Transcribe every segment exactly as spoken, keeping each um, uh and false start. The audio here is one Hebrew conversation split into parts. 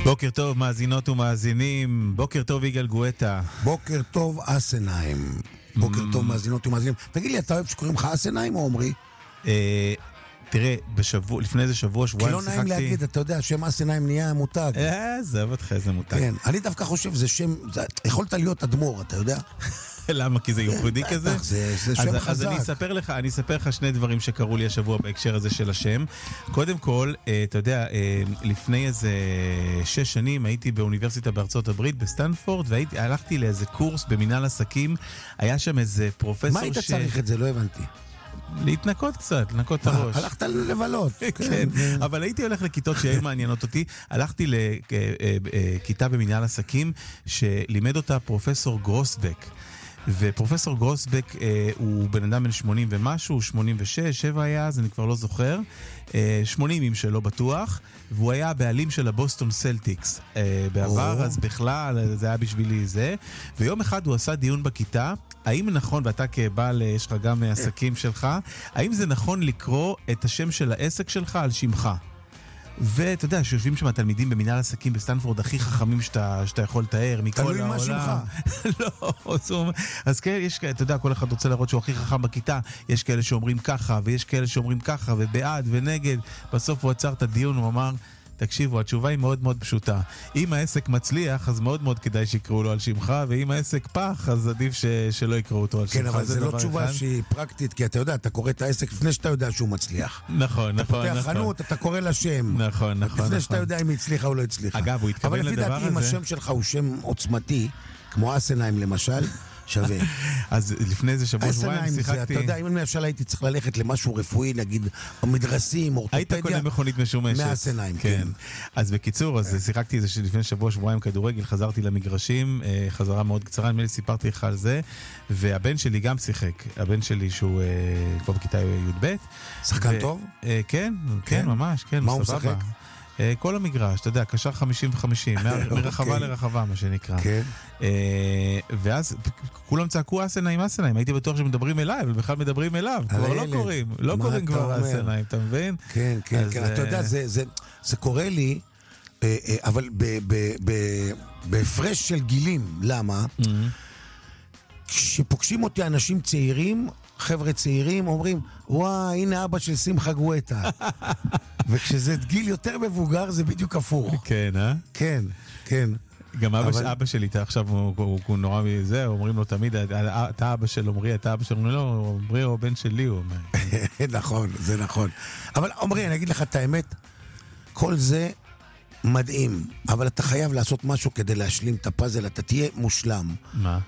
בוקר טוב מאזינות ומאזינים, בוקר טוב יגאל גואטה. בוקר טוב אסנהיים. בוקר טוב מאזינות ומאזינים. תגיד לי, אתה אוהב שקוראים לך אסנהיים או עומרי? תראה, בשבוע, לפני איזה שבוע, שבועיים שיחקתי... כי לא נעים להגיד, אתה יודע, שם אסנהיים נהיה מותג. אה, זהו אותך, איזה מותג. כן, אני דווקא חושב, זה שם, יכולת להיות אדמו"ר, אתה יודע? למה? כי זה ייחודי כזה? זה שם חזק. אז אני אספר לך, אני אספר לך שני דברים שקרו לי השבוע בהקשר הזה של השם. קודם כל, אתה יודע, לפני איזה שש שנים הייתי באוניברסיטה בארצות הברית, בסטנפורד, והלכתי לאיזה קורס במנהל עסקים. היה שם איזה פרופסור ש... מה היית צריך את זה? לא הבנתי. להתנקות קצת, לנקות את הראש. הלכת לבלות. כן, אבל הייתי הולך לכיתות שהיו מעניינות אותי. הלכתי לכיתה במנהל עסקים שלימד אותה פרופסור גרוסבק. ופרופסור גרוסבק אה, הוא בן אדם בן שמונים ומשהו, שמונים ושש, שבע היה, אז אני כבר לא זוכר, אה, שמונים אם שלא בטוח, והוא היה הבעלים של הבוסטון סלטיקס אה, בעבר, אז בכלל זה היה בשבילי זה, ויום אחד הוא עשה דיון בכיתה, האם נכון, ואתה כבעל, יש לך גם עסקים שלך, האם זה נכון לקרוא את השם של העסק שלך על שמך? ואתה יודע, שיושבים שם התלמידים במנהל עסקים בסטנפורד הכי חכמים שאתה, שאתה יכול לתאר מכל העולם. תלוי מה שמך. לא, אז כן, יש, אתה יודע, כל אחד רוצה לראות שהוא הכי חכם בכיתה, יש כאלה שאומרים ככה, ויש כאלה שאומרים ככה, ובעד ונגד. בסוף הוא עצר את הדיון, הוא אמר, תקשיבו, התשובה היא מאוד מאוד פשוטה. אם העסק מצליח, אז מאוד מאוד כדאי שיקראו לו על שמך, ואם העסק פח, אז עדיף ש... שלא יקראו אותו על שמך. כן, אבל זה, זה לא תשובה אחד. שהיא פרקטית, כי אתה יודע, אתה קורא את העסק לפני שאתה יודע שהוא מצליח. נכון, נכון, נכון. אתה פותח חנות, אתה קורא לשם. נכון, נכון. לפני נכון. שאתה יודע אם היא הצליחה או לא הצליחה. אגב, הוא התכוון לדבר הזה. אבל לפי דעתי, אם השם שלך הוא שם עוצמתי, כמו אסנהיים למשל, שווה. אז לפני איזה שבוע שבועיים שיחקתי... אתה יודע, אם למשל הייתי צריך ללכת למשהו רפואי, נגיד, או מדרסים, אורתופדיה... היית קונה מכונית משומשת. מאסנהיים, כן. אז בקיצור, אז שיחקתי איזה לפני שבוע שבועיים כדורגל, חזרתי למגרשים, חזרה מאוד קצרה, נדמה לי סיפרתי לך על זה, והבן שלי גם שיחק. הבן שלי שהוא כבר בכיתה י"ב. שחקן טוב? כן, כן, ממש, כן. מה הוא משחק? כל המגרש, אתה יודע, קשר חמישים וחמישים, מרחבה לרחבה, מה שנקרא. כן. ואז כולם צעקו אסנהיים, אסנהיים, הייתי בטוח שמדברים אליי, אבל בכלל מדברים אליו, כבר לא קוראים, לא קוראים כבר אסנהיים, אתה מבין? כן, כן, כן, אתה יודע, זה קורה לי, אבל בהפרש של גילים, למה? כשפוגשים אותי אנשים צעירים, חבר'ה צעירים אומרים, וואי, הנה אבא של שמחה גואטה. וכשזה גיל יותר מבוגר, זה בדיוק הפוך. כן, אה? כן, כן. גם אבא שלי, עכשיו הוא נורא מזה, אומרים לו תמיד, אתה אבא של עומרי, אתה אבא של עומרי, לא, עומרי הוא הבן שלי, הוא אומר. נכון, זה נכון. אבל עומרי, אני אגיד לך את האמת, כל זה מדהים, אבל אתה חייב לעשות משהו כדי להשלים את הפאזל, אתה תהיה מושלם. מה?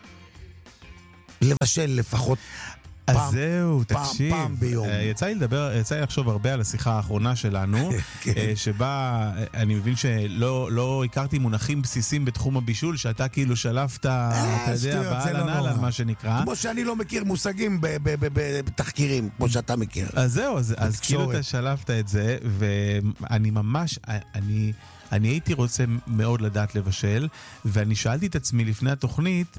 לבשל לפחות אז פעם, זהו, פעם, תקשיב, פעם ביום. יצא לי לדבר, יצא לי לחשוב הרבה על השיחה האחרונה שלנו, שבה אני מבין שלא לא הכרתי מונחים בסיסים בתחום הבישול, שאתה כאילו שלפת, אתה יודע, בעל הנעל, מה שנקרא. כמו שאני לא מכיר מושגים בתחקירים, כמו שאתה מכיר. אז זהו, אז כאילו אתה שלפת את זה, ואני ממש, אני... אני הייתי רוצה מאוד לדעת לבשל, ואני שאלתי את עצמי לפני התוכנית,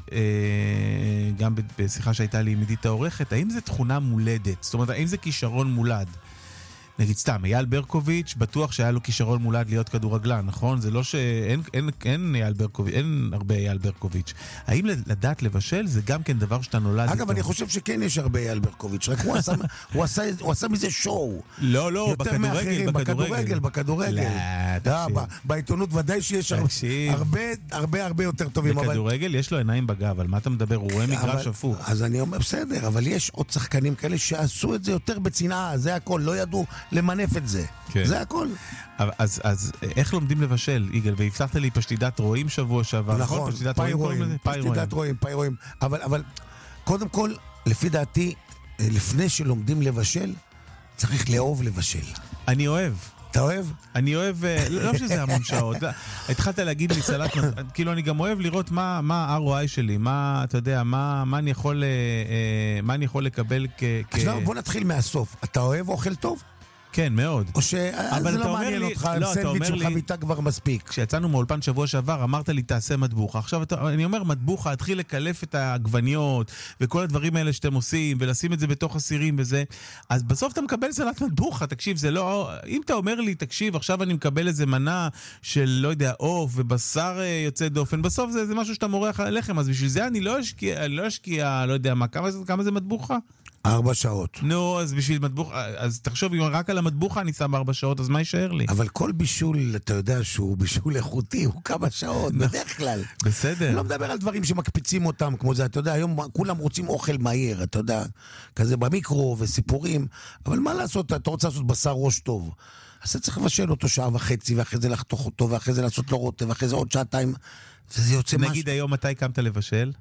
גם בשיחה שהייתה לי עם עידית העורכת, האם זה תכונה מולדת? זאת אומרת, האם זה כישרון מולד? נגיד סתם, אייל ברקוביץ', בטוח שהיה לו כישרון מולד להיות כדורגלן, נכון? זה לא שאין אין, אין אייל ברקוביץ', אין הרבה אייל ברקוביץ'. האם לדעת לבשל זה גם כן דבר שאתה נולד איתו? אגב, אני חושב שכן יש הרבה אייל ברקוביץ', רק הוא עשה, הוא עשה, הוא עשה מזה שואו. לא, לא, בכדורגל, בכדורגל, בכדורגל. לא, בעיתונות ודאי שיש הרבה, הרבה, הרבה יותר טובים. בכדורגל יש לו עיניים בגב, על מה אתה מדבר? הוא רואה מגרש הפוך. אז אני אומר, בסדר, אבל יש עוד שחקנים כאלה שעשו את זה יותר בצנעה, זה הכל, לא ידעו למנף את זה. כן. זה הכל. אז, אז איך לומדים לבשל, יגאל? והבטחת לי פשטידת רועים שבוע שעבר. נכון, פשטידת פיירואים, פשטידת רועים, פיירואים. אבל, אבל, קודם כל, לפי דעתי, לפני שלומדים לבשל, צריך לאהוב לבשל. אני אוהב. אתה אוהב? אני אוהב, לא שזה המון שעות. התחלת להגיד לי סלט, כאילו אני גם אוהב לראות מה ה-אר או איי שלי, מה, אתה יודע, מה אני יכול, מה אני יכול לקבל כ... אז בוא נתחיל מהסוף. אתה אוהב אוכל טוב? כן, מאוד. או שזה לא מעניין אותך, סנדוויץ' עם חביתה כבר מספיק. כשיצאנו מאולפן שבוע שעבר, אמרת לי, תעשה מטבוחה. עכשיו אני אומר, מטבוחה, התחיל לקלף את העגבניות, וכל הדברים האלה שאתם עושים, ולשים את זה בתוך הסירים וזה. אז בסוף אתה מקבל סלט מטבוחה, תקשיב, זה לא... אם אתה אומר לי, תקשיב, עכשיו אני מקבל איזה מנה של, לא יודע, עוף ובשר יוצא דופן, בסוף זה, זה משהו שאתה מורח על הלחם, אז בשביל זה אני לא אשקיע, לא אשקיע, לא יודע מה, כמה, כמה זה מטבוחה? ארבע שעות. נו, אז בשביל מטבוך, אז תחשוב, אם רק על המטבוחה אני שם ארבע שעות, אז מה יישאר לי? אבל כל בישול, אתה יודע שהוא בישול איכותי, הוא כמה שעות, בדרך כלל. בסדר. אני לא מדבר על דברים שמקפיצים אותם, כמו זה, אתה יודע, היום כולם רוצים אוכל מהיר, אתה יודע, כזה במיקרו וסיפורים, אבל מה לעשות, אתה רוצה לעשות בשר ראש טוב. אז אתה צריך לבשל אותו שעה וחצי, ואחרי זה לחתוך אותו, ואחרי זה לעשות לו רוטב, ואחרי זה עוד שעתיים, וזה יוצא משהו. נגיד היום מתי קמת לבשל?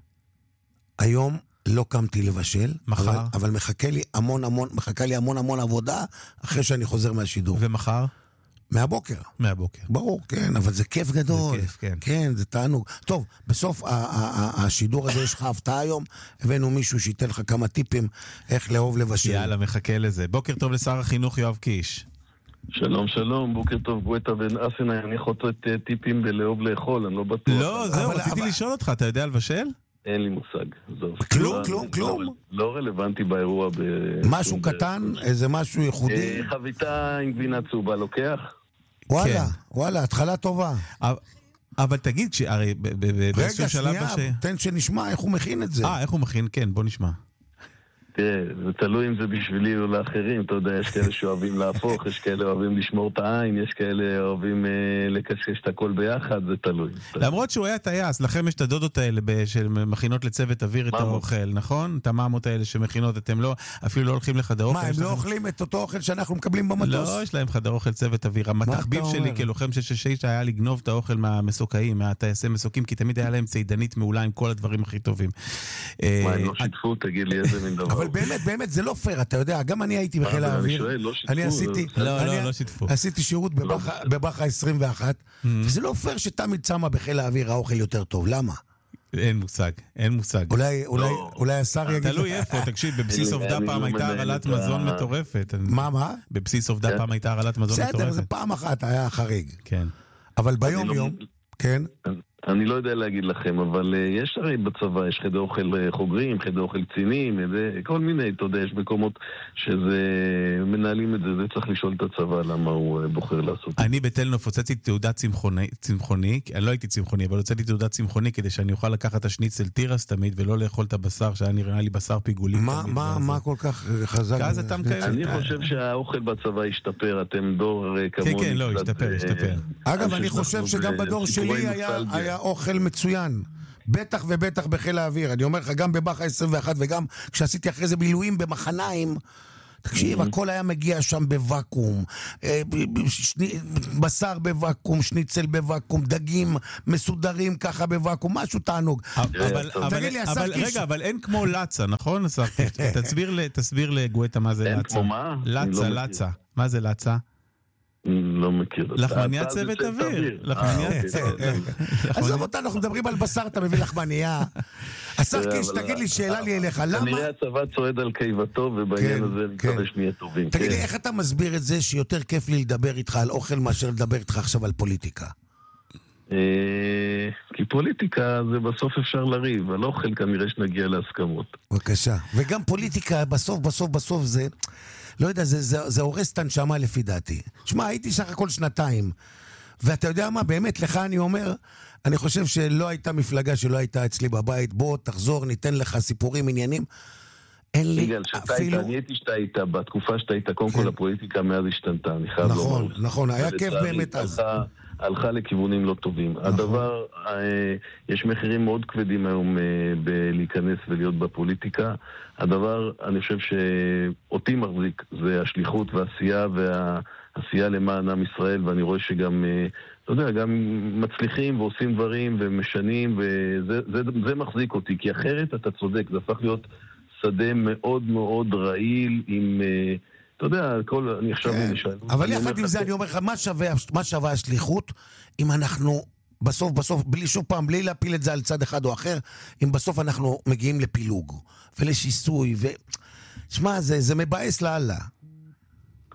היום לא קמתי לבשל, מחר? אבל, אבל מחכה לי המון המון, מחכה לי המון המון עבודה אחרי שאני חוזר מהשידור. ומחר? מהבוקר. מהבוקר. ברור, כן, אבל זה כיף גדול. זה כיף, כן. כן, זה תענוג. טוב, בסוף ה- ה- ה- השידור הזה יש לך הפתעה היום, הבאנו מישהו שייתן לך כמה טיפים איך לאהוב לבשל. יאללה, מחכה לזה. בוקר טוב לשר החינוך יואב קיש. שלום, שלום, בוקר טוב, גואטה בן אסן, אני חוטאת טיפים בלאהוב לאכול, אני לא בטוח. לא, זהו, רציתי לשאול אותך, אתה יודע לבשל? אין לי מושג. כלום, כלום, כלום. לא רלוונטי באירוע. משהו קטן, איזה משהו ייחודי. חביתה עם גבינה צהובה לוקח? וואלה, וואלה, התחלה טובה. אבל תגיד, הרי רגע, שנייה, תן שנשמע איך הוא מכין את זה. אה, איך הוא מכין? כן, בוא נשמע. תראה, זה תלוי אם זה בשבילי או לאחרים, אתה יודע, יש כאלה שאוהבים להפוך, יש כאלה אוהבים לשמור את העין, יש כאלה אוהבים אה, לקשקש את הכל ביחד, זה תלוי. למרות שהוא היה טייס, לכם יש את הדודות האלה שמכינות לצוות אוויר את האוכל, נכון? את המאמות האלה שמכינות, אתם לא, אפילו לא הולכים לחדר אוכל. מה, הם לא אוכלים את אותו אוכל שאנחנו מקבלים במטוס? לא, יש להם חדר אוכל צוות אוויר. התחביב שלי כלוחם שש שש שש היה לגנוב את האוכל מהמסוקאים, מהטייסי מסוקים, כי תמיד היה להם ציידנית מעולה עם כל הדברים הכי טובים. מה, הם לא שיתפו? תגיד לי איזה מין דבר. אבל באמת, באמת, זה לא פייר, אתה יודע, גם אני הייתי בחיל האוויר. אני עשיתי, לא, לא, לא שיתפו. עשיתי שירות בבחה עשרים ואחת, וזה לא פייר שתמיד שמה בחיל האוויר האוכל יותר טוב, למה? אין מושג, אין מושג. אולי, אולי, אולי השר יגיד... תלוי איפה, תקשיב, בבסיס עובדה פעם הייתה הרעלת מזון מטורפת. מה, מה? בבסיס עובדה פעם הייתה הרעלת מזון מטורפת. בסדר, זה פעם אחת היה חריג. כן. אבל ביום יום, כן? אני לא יודע להגיד לכם, אבל uh, יש הרי בצבא, יש חדר אוכל uh, חוגרים, חדר אוכל קצינים, uh, כל מיני, אתה יודע, יש מקומות שזה, מנהלים את זה, זה צריך לשאול את הצבא למה הוא uh, בוחר לעשות. אני בתל-נוף הוצאתי תעודת צמחוני, צמחוני, אני לא הייתי צמחוני, אבל הוצאתי תעודת צמחוני כדי שאני אוכל לקחת את השניצל תירס תמיד, ולא לאכול את הבשר, שהיה נראה לי בשר פיגולי. מה, מה, מה כל כך חזק? אני חושב שהאוכל בצבא ישתפר, אתם דור כמוני. כן, כן, לא, ישתפר, ישתפר. אגב, אני חושב שגם בדור שלי היה אוכל מצוין, בטח ובטח בחיל האוויר. אני אומר לך, גם בבחה עשרים ואחת וגם כשעשיתי אחרי זה בילויים במחניים, תקשיב, הכל היה מגיע שם בוואקום, בשר בוואקום, שניצל בוואקום, דגים מסודרים ככה בוואקום, משהו תענוג. אבל רגע, אבל אין כמו לצה, נכון? תסביר לגואטה מה זה לצה. אין כמו מה? לצה, לצה. מה זה לצה? לא מכיר. לחמניה צוות אוויר. לחמניה צוות אוויר. עזוב אותנו, אנחנו מדברים על בשר, אתה מביא לחמניה. השר קיש, תגיד לי, שאלה לי אליך, למה... כנראה הצבא צועד על קיבתו, ובעניין הזה אני מקווה שנהיה טובים. תגיד לי, איך אתה מסביר את זה שיותר כיף לי לדבר איתך על אוכל מאשר לדבר איתך עכשיו על פוליטיקה? כי פוליטיקה זה בסוף אפשר לריב, על אוכל כנראה שנגיע להסכמות. בבקשה. וגם פוליטיקה, בסוף, בסוף, בסוף זה... לא יודע, זה, זה, זה הורס את הנשמה לפי דעתי. שמע, הייתי סך הכל שנתיים, ואתה יודע מה, באמת, לך אני אומר, אני חושב שלא הייתה מפלגה שלא הייתה אצלי בבית, בוא, תחזור, ניתן לך סיפורים, עניינים. אין לי אפילו... אני הייתי שאתה היית, בתקופה שאתה היית, קודם כל הפוליטיקה מאז השתנתה, אני חייב לומר. נכון, נכון, היה כיף באמת אז. הלכה לכיוונים לא טובים. הדבר, יש מחירים מאוד כבדים היום בלהיכנס ולהיות בפוליטיקה. הדבר, אני חושב שאותי מחזיק, זה השליחות והעשייה והעשייה למען עם ישראל, ואני רואה שגם, אתה יודע, גם מצליחים ועושים דברים ומשנים, וזה מחזיק אותי, כי אחרת אתה צודק, זה הפך להיות שדה מאוד מאוד רעיל עם... אתה יודע, כל, אני עכשיו נשאל. אבל יחד עם זה אני אומר לך, מה שווה השליחות אם אנחנו בסוף, בסוף, בלי שוב פעם, בלי להפיל את זה על צד אחד או אחר, אם בסוף אנחנו מגיעים לפילוג ולשיסוי, ו... שמע, זה מבאס לאללה.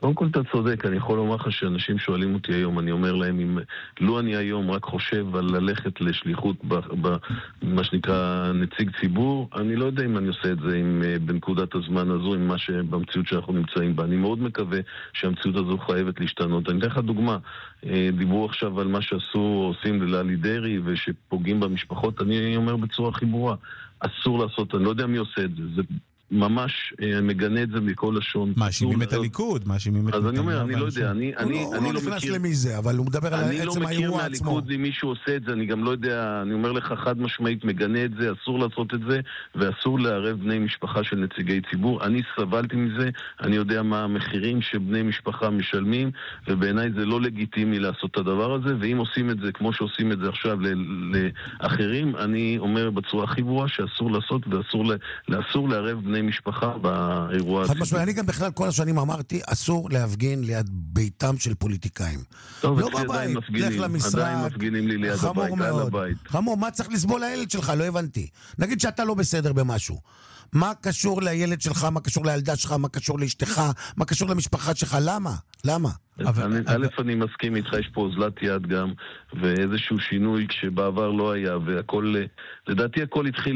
קודם כל אתה צודק, אני יכול לומר לך שאנשים שואלים אותי היום, אני אומר להם, אם לא אני היום רק חושב על ללכת לשליחות במה שנקרא נציג ציבור, אני לא יודע אם אני עושה את זה עם, בנקודת הזמן הזו, עם מה שבמציאות שאנחנו נמצאים בה. אני מאוד מקווה שהמציאות הזו חייבת להשתנות. אני אתן לך דוגמה, דיברו עכשיו על מה שעשו, עושים לללי דרעי ושפוגעים במשפחות, אני אומר בצורה הכי ברורה, אסור לעשות, אני לא יודע מי עושה את זה, זה ממש מגנה את זה מכל לשון. מאשימים את הליכוד, מאשימים את אז אני אומר, אני לא יודע, אני לא נכנס למי זה, אבל הוא מדבר על עצם האירוע עצמו. אני לא מכיר מהליכוד אם מישהו עושה את זה, אני גם לא יודע, אני אומר לך חד משמעית, מגנה את זה, אסור לעשות את זה, ואסור לערב בני משפחה של נציגי ציבור. אני סבלתי מזה, אני יודע מה המחירים שבני משפחה משלמים, ובעיניי זה לא לגיטימי לעשות את הדבר הזה, ואם עושים את זה כמו שעושים את זה עכשיו לאחרים, אני אומר בצורה הכי ברורה שאסור לעשות, ואסור לערב בני משפחה באירוע הזה. חד משמעית, אני גם בכלל כל השנים אמרתי, אסור להפגין ליד ביתם של פוליטיקאים. טוב, לא בבית, לך למשרד. עדיין מפגינים לי ליד הבית, על הבית. חמור, מה צריך לסבול לילד שלך? לא הבנתי. נגיד שאתה לא בסדר במשהו. מה קשור לילד שלך, מה קשור לילדה שלך, מה קשור לאשתך, מה קשור למשפחה שלך? למה? למה? א', אני מסכים איתך, יש פה אוזלת יד גם, ואיזשהו שינוי שבעבר לא היה, והכל, לדעתי הכל התחיל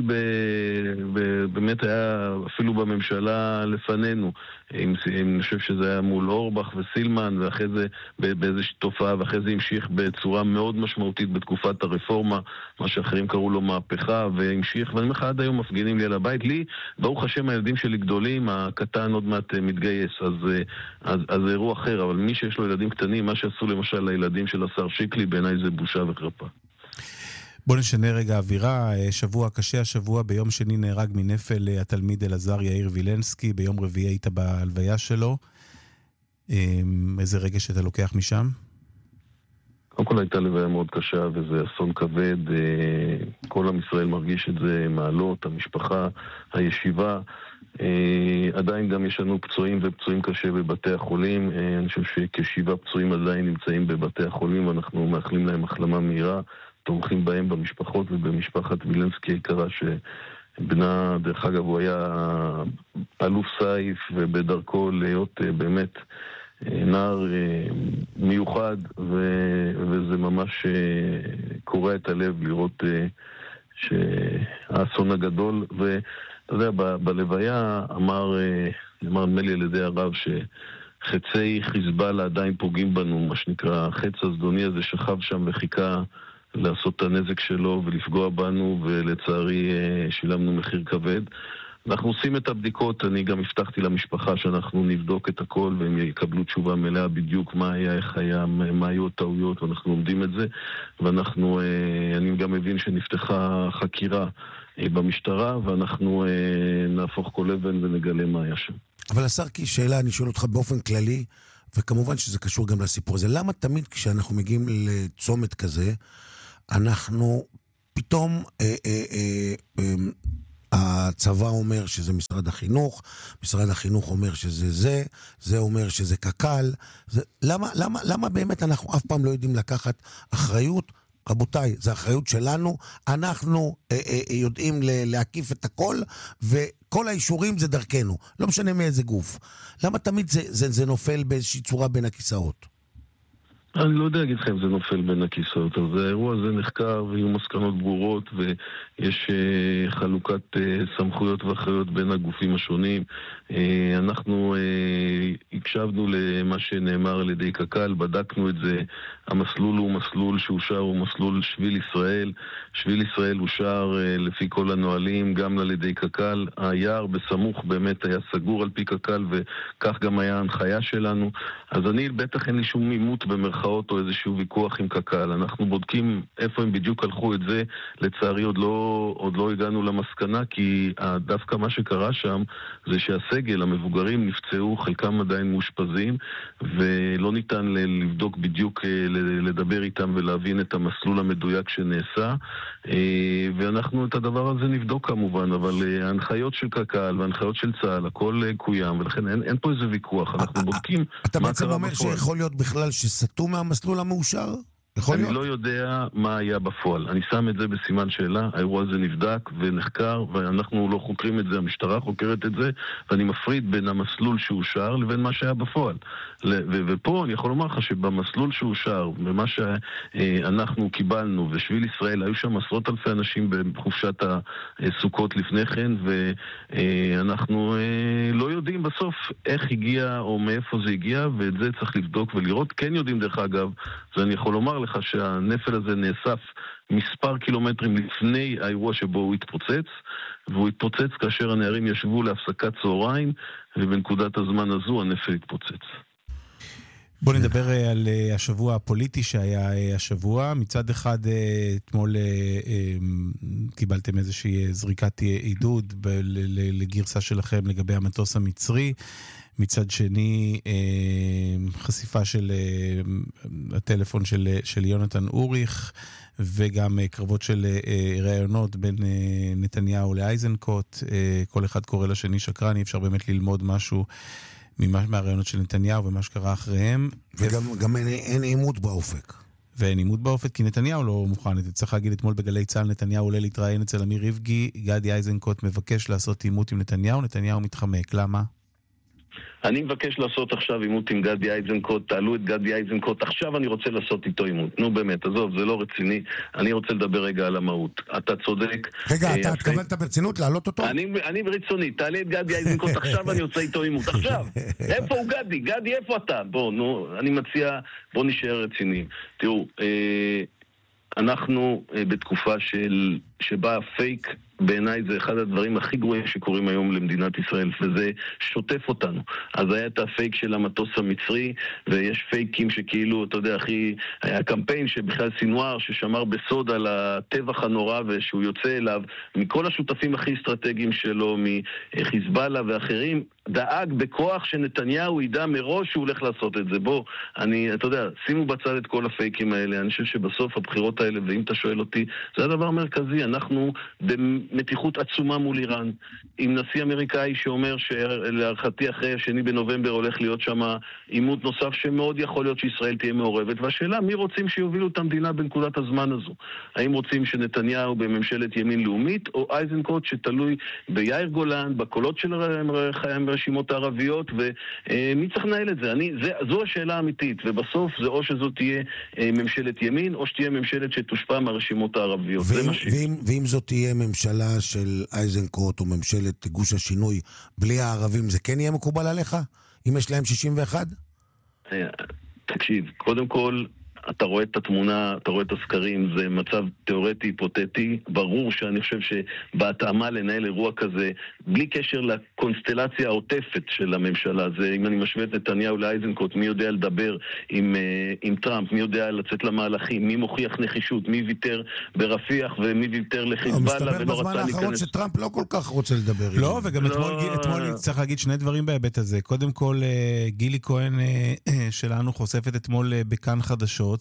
באמת היה אפילו בממשלה לפנינו, אני חושב שזה היה מול אורבך וסילמן, ואחרי זה באיזושהי תופעה, ואחרי זה המשיך בצורה מאוד משמעותית בתקופת הרפורמה, מה שאחרים קראו לו מהפכה, והמשיך, ואני אומר לך, עד היום מפגינים לי על הבית, לי, ברוך השם, הילדים שלי גדולים, הקטן עוד מעט מתגייס, אז, אז, אז זה אירוע אחר, אבל מי שיש לו ילדים קטנים, מה שעשו למשל לילדים של השר שיקלי, בעיניי זה בושה וחרפה. בוא נשנה רגע אווירה, שבוע קשה השבוע, ביום שני נהרג מנפל התלמיד אלעזר יאיר וילנסקי, ביום רביעי היית בהלוויה שלו. איזה רגע שאתה לוקח משם? קודם כל הייתה לוויה מאוד קשה, וזה אסון כבד, כל עם ישראל מרגיש את זה, מעלות, המשפחה, הישיבה, עדיין גם יש לנו פצועים ופצועים קשה בבתי החולים, אני חושב שכשבעה פצועים עדיין נמצאים בבתי החולים, ואנחנו מאחלים להם החלמה מהירה, תומכים בהם במשפחות ובמשפחת וילנסקי היקרה שבנה, דרך אגב, הוא היה אלוף סייף ובדרכו להיות באמת נער מיוחד, ו- וזה ממש קורע את הלב לראות שהאסון הגדול, ואתה יודע, ב- בלוויה אמר, אמר נדמה על ידי הרב שחצי חיזבאללה עדיין פוגעים בנו, מה שנקרא, החץ הזדוני הזה שכב שם וחיכה לעשות את הנזק שלו ולפגוע בנו, ולצערי שילמנו מחיר כבד. אנחנו עושים את הבדיקות, אני גם הבטחתי למשפחה שאנחנו נבדוק את הכל והם יקבלו תשובה מלאה בדיוק מה היה, איך היה, מה היו הטעויות, ואנחנו לומדים את זה, ואנחנו, אני גם מבין שנפתחה חקירה במשטרה, ואנחנו נהפוך כל אבן ונגלה מה היה שם. אבל השר, כי שאלה, אני שואל אותך באופן כללי, וכמובן שזה קשור גם לסיפור הזה, למה תמיד כשאנחנו מגיעים לצומת כזה, אנחנו פתאום אה, אה, אה, אה, הצבא אומר שזה משרד החינוך, משרד החינוך אומר שזה זה, זה אומר שזה קקל, זה, למה, למה, למה באמת אנחנו אף פעם לא יודעים לקחת אחריות? רבותיי, זה האחריות שלנו, אנחנו אה, אה, יודעים להקיף את הכל, וכל האישורים זה דרכנו, לא משנה מאיזה גוף. למה תמיד זה, זה, זה נופל באיזושהי צורה בין הכיסאות? אני לא יודע להגיד לכם אם זה נופל בין הכיסאות, אז האירוע הזה נחקר ויהיו מסקנות ברורות ויש uh, חלוקת uh, סמכויות ואחריות בין הגופים השונים. Uh, אנחנו uh, הקשבנו למה שנאמר על ידי קק"ל, בדקנו את זה, המסלול הוא מסלול שאושר, הוא מסלול שביל ישראל, שביל ישראל אושר uh, לפי כל הנועלים, גם על ידי קק"ל, היער בסמוך באמת היה סגור על פי קק"ל וכך גם היה ההנחיה שלנו, אז אני בטח אין לי שום מימות במרחב או איזשהו ויכוח עם קק"ל. אנחנו בודקים איפה הם בדיוק הלכו את זה. לצערי עוד לא, עוד לא הגענו למסקנה, כי דווקא מה שקרה שם זה שהסגל, המבוגרים נפצעו, חלקם עדיין מאושפזים, ולא ניתן לבדוק בדיוק, לדבר איתם ולהבין את המסלול המדויק שנעשה, ואנחנו את הדבר הזה נבדוק כמובן, אבל ההנחיות של קק"ל וההנחיות של צה"ל, הכל קוים, ולכן אין, אין פה איזה ויכוח. אנחנו בודקים אתה בעצם אומר שיכול להיות בכלל שסתום מהמסלול המאושר? יכול אני להיות. לא יודע מה היה בפועל. אני שם את זה בסימן שאלה, האירוע הזה נבדק ונחקר, ואנחנו לא חוקרים את זה, המשטרה חוקרת את זה, ואני מפריד בין המסלול שאושר לבין מה שהיה בפועל. ו- ו- ופה אני יכול לומר לך שבמסלול שאושר, במה שאנחנו קיבלנו, ושביל ישראל, היו שם עשרות אלפי אנשים בחופשת הסוכות לפני כן, ואנחנו לא יודעים בסוף איך הגיע או מאיפה זה הגיע, ואת זה צריך לבדוק ולראות. כן יודעים דרך אגב, ואני יכול לומר לך שהנפל הזה נאסף מספר קילומטרים לפני האירוע שבו הוא התפוצץ, והוא התפוצץ כאשר הנערים ישבו להפסקת צהריים, ובנקודת הזמן הזו הנפל התפוצץ. בוא נדבר על השבוע הפוליטי שהיה השבוע. מצד אחד, אתמול קיבלתם איזושהי זריקת עידוד לגרסה שלכם לגבי המטוס המצרי. מצד שני, חשיפה של הטלפון של, של יונתן אוריך, וגם קרבות של ראיונות בין נתניהו לאייזנקוט. כל אחד קורא לשני שקרן, אי אפשר באמת ללמוד משהו מהראיונות של נתניהו ומה שקרה אחריהם. וגם גם אין, אין עימות באופק. ואין עימות באופק, כי נתניהו לא מוכן. אתה צריך להגיד, אתמול בגלי צהל נתניהו עולה להתראיין אצל אמיר ריבגי, גדי איזנקוט מבקש לעשות עימות עם נתניהו, נתניהו מתחמק. למה? אני מבקש לעשות עכשיו עימות עם גדי איזנקוט, תעלו את גדי איזנקוט, עכשיו אני רוצה לעשות איתו עימות. נו באמת, עזוב, זה לא רציני, אני רוצה לדבר רגע על המהות. אתה צודק. רגע, אתה התכוונת ברצינות להעלות אותו? אני, אני ברציני, תעלה את גדי איזנקוט עכשיו, אני רוצה איתו עימות. עכשיו, איפה הוא גדי? גדי, איפה אתה? בוא, נו, אני מציע, בוא נשאר רציני. תראו, אה, אנחנו אה, בתקופה של, שבה הפייק, בעיניי זה אחד הדברים הכי גרועים שקורים היום למדינת ישראל, וזה שוטף אותנו. אז היה את הפייק של המטוס המצרי, ויש פייקים שכאילו, אתה יודע, הכי... היה קמפיין שבכלל סינואר, ששמר בסוד על הטבח הנורא, ושהוא יוצא אליו, מכל השותפים הכי אסטרטגיים שלו, מחיזבאללה ואחרים, דאג בכוח שנתניהו ידע מראש שהוא הולך לעשות את זה. בוא, אני, אתה יודע, שימו בצד את כל הפייקים האלה. אני חושב שבסוף הבחירות האלה, ואם אתה שואל אותי, זה הדבר מרכזי. אנחנו במתיחות עצומה מול איראן, עם נשיא אמריקאי שאומר שלהערכתי אחרי השני בנובמבר הולך להיות שם עימות נוסף שמאוד יכול להיות שישראל תהיה מעורבת. והשאלה, מי רוצים שיובילו את המדינה בנקודת הזמן הזו? האם רוצים שנתניהו בממשלת ימין לאומית, או איזנקוט שתלוי ביאיר גולן, בקולות של הרשימות הערביות, ומי צריך לנהל את זה? אני, זה, זו השאלה האמיתית, ובסוף זה או שזו תהיה ממשלת ימין, או שתהיה ממשלת שתושפע מהרשימות הערביות. ואם, זה מה ש... ואם, ואם זו תהיה ממשלה של איזנקוט, או ממשלת גוש השינוי, בלי הערבים, זה כן יהיה מקובל עליך? אם יש להם שישים ואחת? תקשיב, קודם כל, אתה רואה את התמונה, אתה רואה את הסקרים, זה מצב תיאורטי, היפותטי. ברור שאני חושב שבהתאמה לנהל אירוע כזה, בלי קשר לקונסטלציה העוטפת של הממשלה, זה אם אני משווה את נתניהו לאיזנקוט, מי יודע לדבר עם, עם טראמפ, מי יודע לצאת למהלכים, מי מוכיח נחישות, מי ויתר ברפיח ומי ויתר לחיזבאללה ולא רצה להיכנס. בזמן האחרון שטראמפ לא כל כך רוצה לדבר. לא, וגם אתמול צריך להגיד שני דברים בהיבט הזה. קודם כל, גילי כהן שלנו חושפת אתמול בכאן חדשות,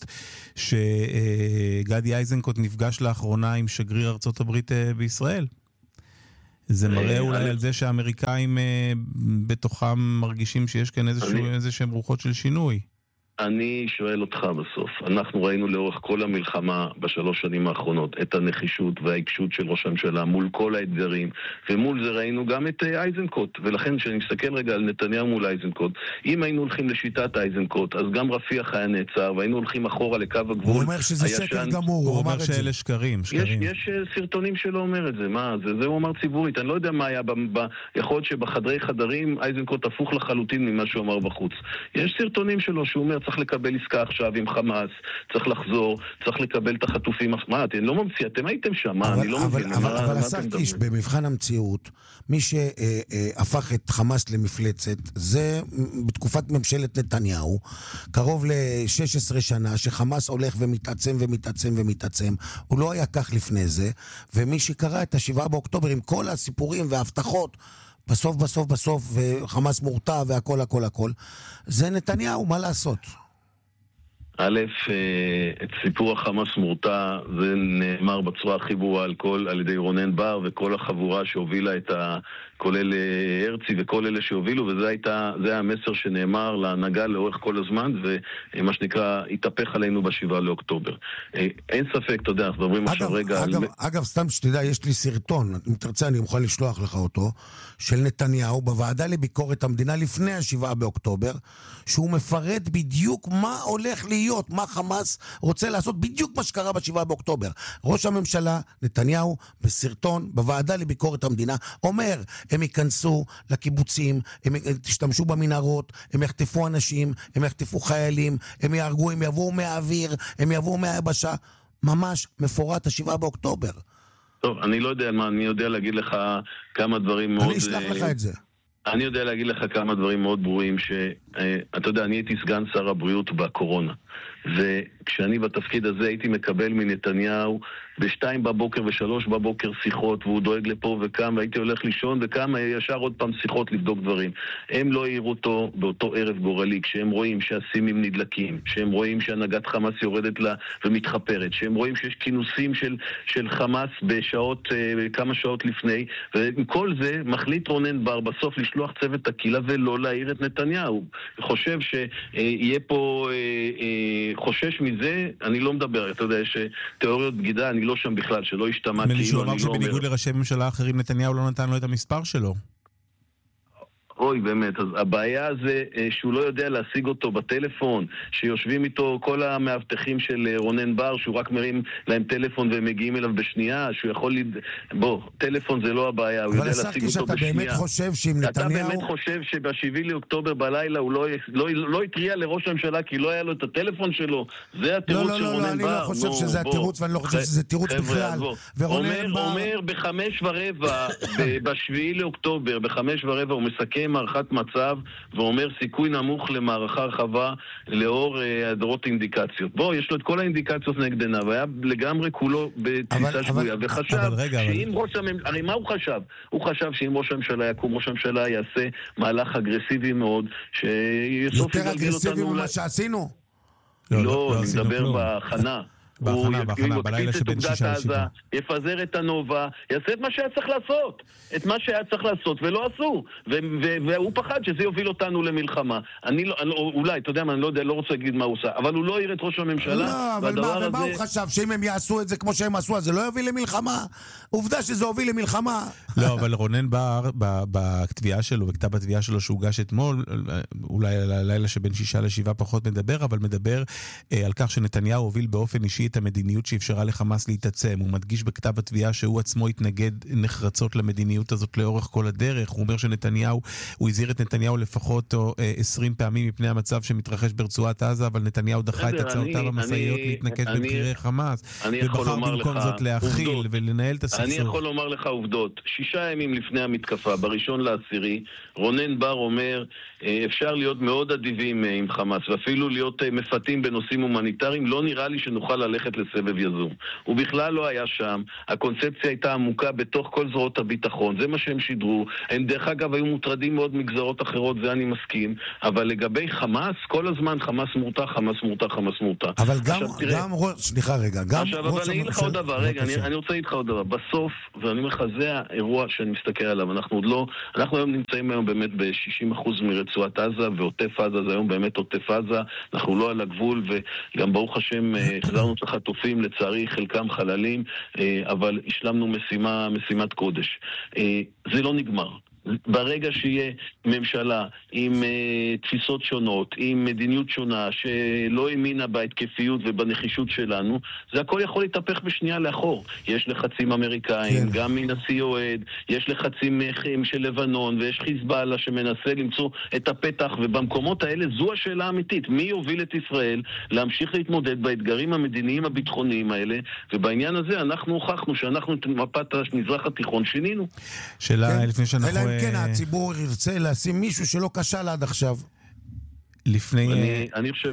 שגדי איזנקוט נפגש לאחרונה עם שגריר ארצות הברית בישראל. זה מראה אולי על זה שהאמריקאים בתוכם מרגישים שיש כאן איזשהם רוחות של שינוי. אני שואל אותך בסוף, אנחנו ראינו לאורך כל המלחמה בשלוש שנים האחרונות את הנחישות והעיקשות של ראש הממשלה מול כל האתגרים, ומול זה ראינו גם את איזנקוט, ולכן כשאני מסתכל רגע על נתניהו מול איזנקוט, אם היינו הולכים לשיטת איזנקוט, אז גם רפיח היה נעצר, והיינו הולכים אחורה לקו הגבול. הוא אומר שזה שקר גמור, הוא אומר שאלה שקרים, שקרים. יש, יש סרטונים שלא אומר את זה, מה? זה, זה הוא אמר ציבורית, אני לא יודע מה היה, ב, ב, יכול להיות שבחדרי חדרים איזנקוט הפוך לחלוטין ממה שהוא אמר בחוץ. יש סרטונים שלו שהוא אומר, צריך לקבל עסקה עכשיו עם חמאס, צריך לחזור, צריך לקבל את החטופים. מה, אתם לא ממציא, אתם הייתם שם, מה, אני לא מבין. אבל השר קיש, במבחן המציאות, מי שהפך את חמאס למפלצת, זה בתקופת ממשלת נתניהו, קרוב ל-שש עשרה שנה, שחמאס הולך ומתעצם ומתעצם ומתעצם, הוא לא היה כך לפני זה, ומי שקרא את השבעה באוקטובר עם כל הסיפורים וההבטחות, בסוף בסוף בסוף, וחמאס מורתע והכל הכל הכל, זה נתניהו, מה לעשות? א', את סיפור החמאס מורתע, זה נאמר בצורה הכי ברורה על כל, על ידי רונן בר וכל החבורה שהובילה את, ה, כולל הרצי וכל אלה שהובילו, וזה הייתה, זה היה המסר שנאמר להנהגה לאורך כל הזמן, ומה שנקרא, התהפך עלינו בשבעה לאוקטובר. אין ספק, אתה יודע, אנחנו מדברים עכשיו רגע... אגב, על... אגב, סתם שתדע, יש לי סרטון, אם תרצה אני מוכן לשלוח לך אותו, של נתניהו בוועדה לביקורת המדינה לפני השבעה באוקטובר, שהוא מפרט בדיוק מה הולך להיות, מה חמאס רוצה לעשות, בדיוק מה שקרה בשבעה באוקטובר. ראש הממשלה, נתניהו, בסרטון, בוועדה לביקורת המדינה, אומר, הם ייכנסו לקיבוצים, הם תשתמשו במנהרות, הם יחטפו אנשים, הם יחטפו חיילים, הם יהרגו, הם יבואו מהאוויר, הם יבואו מהיבשה. ממש מפורט השבעה באוקטובר. טוב, אני לא יודע מה, אני יודע להגיד לך כמה דברים מאוד... אני אשלח לך את זה. אני יודע להגיד לך כמה דברים מאוד ברורים שאתה יודע, אני הייתי סגן שר הבריאות בקורונה, וכשאני בתפקיד הזה הייתי מקבל מנתניהו בשתיים בבוקר ושלוש בבוקר שיחות, והוא דואג לפה וכם, והייתי הולך לישון וכם ישר עוד פעם שיחות לבדוק דברים. הם לא העירו אותו באותו ערב גורלי, כשהם רואים שהסימים נדלקים, שהם רואים שהנהגת חמאס יורדת לה ומתחפרת, שהם רואים שיש כינוסים של, של חמאס בשעות, כמה שעות לפני, ועם כל זה מחליט רונן בר בסוף לשלוח צוות תקילה ולא להעיר את נתניהו. חושב שיהיה פה, חושש מזה, אני לא מדבר, אתה יודע, יש תיאוריות בגידה, אני לא שם בכלל, שלא השתמע כאילו, מלישהו אמר אני לא אומר... שבניגוד לראשי ממשלה אחרים, נתניהו לא נתן לו את המספר שלו. אוי, באמת, אז הבעיה זה שהוא לא יודע להשיג אותו בטלפון, שיושבים איתו כל המאבטחים של רונן בר, שהוא רק מרים להם טלפון והם מגיעים אליו בשנייה, שהוא יכול... לד... בוא, טלפון זה לא הבעיה, הוא יודע להשיג אותו בשנייה. אבל עסקתי שאתה באמת חושב שאם נתניהו... אתה באמת חושב שבשביעי לאוקטובר בלילה הוא לא, לא, לא התריע לראש הממשלה כי לא היה לו את הטלפון שלו? זה התירוץ לא, של לא, רונן לא, בר. אני לא חושב בוא, שזה בוא. התירוץ, ואני לא חושב שזה תירוץ בכלל. אומר, בר... אומר בחמש ורבע, בשביעי לאוקטובר, בחמש ורבע הוא מסכם מערכת מצב ואומר סיכוי נמוך למערכה רחבה לאור הדרות אינדיקציות. בוא, יש לו את כל האינדיקציות נגדנה, והיה לגמרי כולו בתפיסה שבויה, וחשב שאם ראש הממשלה, הרי מה הוא חשב? הוא חשב שאם ראש הממשלה יקום, ראש הממשלה יעשה מהלך אגרסיבי מאוד, שיסוף יותר אגרסיבי ממה שעשינו? לא, אני מדבר בהכנה. בהכנה, בהכנה, בלילה שבין שישה לשבעה. יפזר את הנובה, יעשה את מה שהיה צריך לעשות. את מה שהיה צריך לעשות, ולא עשו. והוא פחד שזה יוביל אותנו למלחמה. אני לא, אולי, אתה יודע מה, אני לא יודע, לא רוצה להגיד מה הוא עושה, אבל הוא לא יראה את ראש הממשלה. לא, אבל מה, ומה הוא חשב? שאם הם יעשו את זה כמו שהם עשו, אז זה לא יוביל למלחמה? עובדה שזה הוביל למלחמה. לא, אבל רונן בר, בכתביעה שלו, בכתב התביעה שלו שהוגש אתמול, אולי הלילה שבין שישה לשבעה פחות מדבר, אבל מדבר על כך שנתניהו הוביל באופן אישי את המדיניות שאפשרה לחמאס להתעצם. הוא מדגיש בכתב התביעה שהוא עצמו התנגד נחרצות למדיניות הזאת לאורך כל הדרך. הוא אומר שנתניהו, הוא הזהיר את נתניהו לפחות עשרים פעמים מפני המצב שמתרחש ברצועת עזה, אבל נתניהו דחה את הצעותיו המסעיות להתנקש בבחירי חמאס, ובחר במקום זאת להכיל ולנהל את הסכסוך. אני יכול לומר לך עובדות. שישה ימים לפני המתקפה, בראשון לעשירי, רונן בר אומר, אפשר להיות מאוד אדיבים עם חמאס, ואפילו להיות מפתים בנושאים הומניטריים, לא נראה לי שנוכל ללכת לסבב יזום. הוא בכלל לא היה שם, הקונספציה הייתה עמוקה בתוך כל זרועות הביטחון, זה מה שהם שידרו. הם דרך אגב היו מוטרדים מאוד מגזרות אחרות, זה אני מסכים, אבל לגבי חמאס, כל הזמן חמאס מורתע, חמאס מורתע, חמאס מורתע. אבל גם, גם, סליחה רגע, גם... עכשיו, אבל אני אגיד לך עוד דבר, רגע, אני, אני רוצה להגיד לך עוד דבר. בסוף, ואני אומר לך, זה האירוע שאני מסתכל עליו, אנחנו עוד לא, אנחנו היום נמצאים היום באמת ב-שישים אחוז מרצועת עזה, ועוטף עזה, זה היום באמת עוטף עזה, אנחנו לא על הגבול, וגם ברוך השם, החזרנו את החטופים, לצערי חלקם חללים, אבל השלמנו משימה, משימת קודש. זה לא נגמר. ברגע שיהיה ממשלה עם uh, תפיסות שונות, עם מדיניות שונה, שלא האמינה בהתקפיות ובנחישות שלנו, זה הכל יכול להתהפך בשנייה לאחור. יש לחצים אמריקאים, כן. גם מנשיא אוהד, יש לחצים של לבנון, ויש חיזבאללה שמנסה למצוא את הפתח, ובמקומות האלה זו השאלה האמיתית. מי יוביל את ישראל להמשיך להתמודד באתגרים המדיניים הביטחוניים האלה, ובעניין הזה אנחנו הוכחנו שאנחנו את מפת המזרח התיכון שינינו. שאלה כן. לפני שאנחנו... כן, הציבור ירצה לשים מישהו שלא כשל עד עכשיו. לפני... אני, אני חושב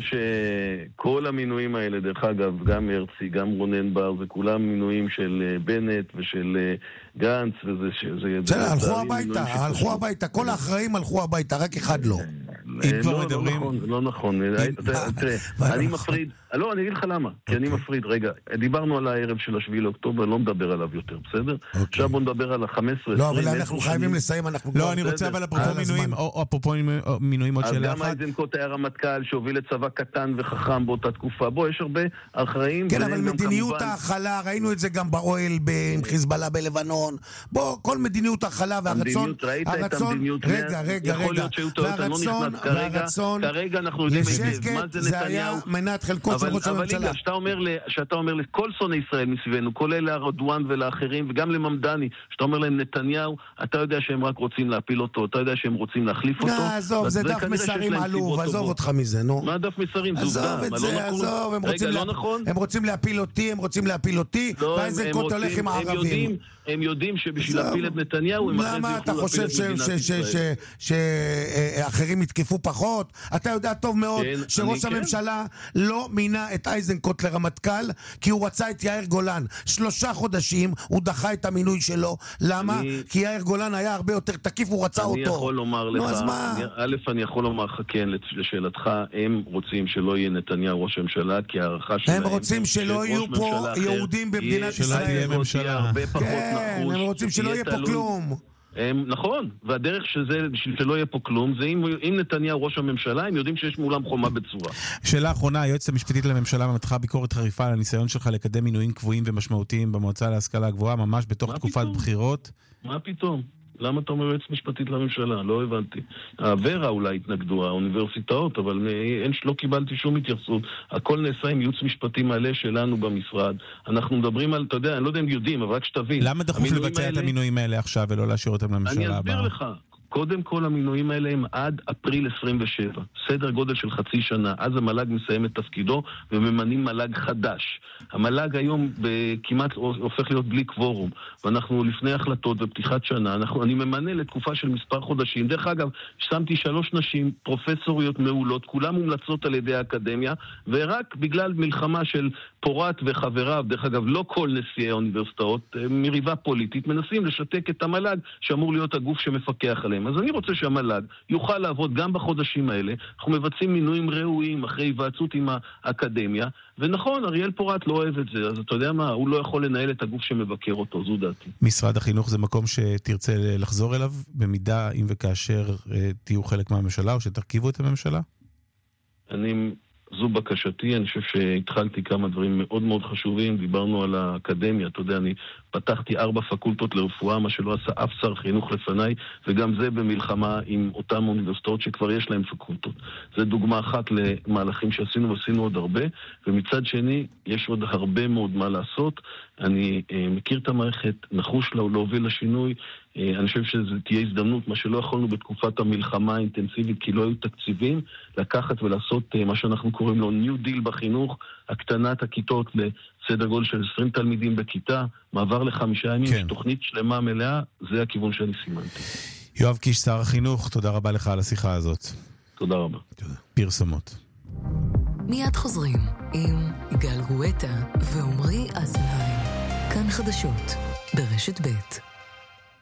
שכל המינויים האלה, דרך אגב, גם הרצי, גם רונן בר, זה כולם מינויים של בנט ושל גנץ, וזה שזה... בסדר, הלכו הביתה, הלכו הביתה, כל האחראים הלכו הביתה, רק אחד לא. אם כבר מדברים... לא נכון, לא נכון. תראה, אני מפריד... לא, אני אגיד לך למה. כי אני מפריד. רגע, דיברנו על הערב של השביעי לאוקטובר, לא מדבר עליו יותר, בסדר? עכשיו בוא נדבר על ה-חמש עשרה... לא, אבל אנחנו חייבים לסיים, אנחנו... לא, אני רוצה אבל אפרופו מינויים, או אפרופו מינויים עוד שאלה אחת. אז גם איזנקוט היה רמטכ"ל שהוביל לצבא קטן וחכם באותה תקופה. בוא, יש הרבה אחראים... כן, אבל מדיניות ההכלה, ראינו את זה גם באוהל עם חיזבאללה בלבנון. בוא, כל מדיניות ההכלה והרצון... הרצון... רגע, רגע, רגע. והרצון, והרצון... כרגע אנחנו יודעים מה זה נתניהו. מנת חלקו של ראש הממשלה. שאתה אומר לכל שונאי ישראל מסביבנו, כולל לארדואן ולאחרים, וגם לממדני, שאתה אומר להם נתניהו, אתה יודע שהם רק רוצים להפיל אותו, אתה יודע שהם רוצים להחליף אותו. עזוב, זה דף מסרים עלוב, עזוב אותך מזה, נו. מה דף מסרים? עזוב את זה, עזוב, הם רוצים להפיל אותי, הם רוצים להפיל אותי, ואיזנקוט הולך עם הערבים. הם יודעים שבשביל להפיל את נתניהו, הם אחרי זה יוכלו להפיל את מדינת ישראל. שאחרים יתקפו פחות? אתה יודע טוב מאוד שראש הממשלה לא מינה את איזנקוט לרמטכ"ל, כי הוא רצה את יאיר גולן. שלושה חודשים הוא דחה את המינוי שלו. למה? כי יאיר גולן היה הרבה יותר תקיף, הוא רצה אותו. אני יכול לומר לך, א', אני יכול לומר לך כן, לשאלתך, הם רוצים שלא יהיה נתניהו ראש הממשלה, כי הערכה שלהם... הם רוצים שלא יהיו פה יהודים במדינת ישראל. כן, הם רוצים שלא יהיה פה כלום. הם, נכון, והדרך שזה, בשביל שלא יהיה פה כלום, זה אם, אם נתניהו ראש הממשלה, הם יודעים שיש מולם חומה בצורה. שאלה אחרונה, היועצת המשפטית לממשלה מתחה ביקורת חריפה על הניסיון שלך לקדם מינויים קבועים ומשמעותיים במועצה להשכלה הגבוהה, ממש בתוך תקופת פתאום? בחירות. מה פתאום? למה אתה אומר יועצת משפטית לממשלה? לא הבנתי. הוורה אולי התנגדו, האוניברסיטאות, אבל אין, לא קיבלתי שום התייחסות. הכל נעשה עם ייעוץ משפטי מלא שלנו במשרד. אנחנו מדברים על, אתה יודע, אני לא יודע אם יודעים, אבל רק שתבין. למה דחוף לבצע האלה... את המינויים האלה עכשיו ולא להשאיר אותם לממשלה הבאה? אני אסביר הבא. לך. קודם כל המינויים האלה הם עד אפריל עשרים ושבע, סדר גודל של חצי שנה. אז המל"ג מסיים את תפקידו וממנים מל"ג חדש. המל"ג היום כמעט הופך להיות בלי קוורום, ואנחנו לפני החלטות ופתיחת שנה, אנחנו, אני ממנה לתקופה של מספר חודשים. דרך אגב, שמתי שלוש נשים, פרופסוריות מעולות, כולם מומלצות על ידי האקדמיה, ורק בגלל מלחמה של פורט וחבריו, דרך אגב, לא כל נשיאי האוניברסיטאות, מריבה פוליטית, מנסים לשתק את המל"ג, שאמור להיות הגוף שמפקח עליהם. אז אני רוצה שהמל"ג יוכל לעבוד גם בחודשים האלה. אנחנו מבצעים מינויים ראויים אחרי היוועצות עם האקדמיה, ונכון, אריאל פורט לא אוהב את זה, אז אתה יודע מה, הוא לא יכול לנהל את הגוף שמבקר אותו, זו דעתי. משרד החינוך זה מקום שתרצה לחזור אליו, במידה אם וכאשר תהיו חלק מהממשלה, או שתרכיבו את הממשלה? אני... זו בקשתי, אני חושב שהתחלתי כמה דברים מאוד מאוד חשובים, דיברנו על האקדמיה, אתה יודע, אני פתחתי ארבע פקולטות לרפואה, מה שלא עשה אף שר חינוך לפניי, וגם זה במלחמה עם אותם אוניברסיטאות שכבר יש להם פקולטות. זה דוגמה אחת למהלכים שעשינו, ועשינו עוד הרבה, ומצד שני, יש עוד הרבה מאוד מה לעשות. אני אה, מכיר את המערכת, נחוש לה, להוביל לשינוי, אני חושב שזו תהיה הזדמנות, מה שלא יכולנו בתקופת המלחמה האינטנסיבית, כי לא היו תקציבים, לקחת ולעשות מה שאנחנו קוראים לו New Deal בחינוך, הקטנת הכיתות לסדר גודל של עשרים תלמידים בכיתה, מעבר לחמישה ימים, כן. תוכנית שלמה מלאה, זה הכיוון שאני סימנתי. יואב קיש, שר החינוך, תודה רבה לך על השיחה הזאת. תודה רבה. תודה. פרסומות. מיד חוזרים עם יגאל גואטה ועומרי אזנהיים. כאן חדשות ברשת ב'.